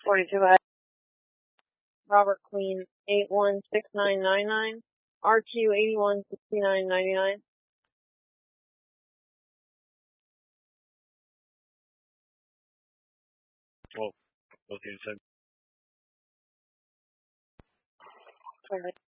42, Robert Queen, 816999, RQ 816999. Well, both units. Alright.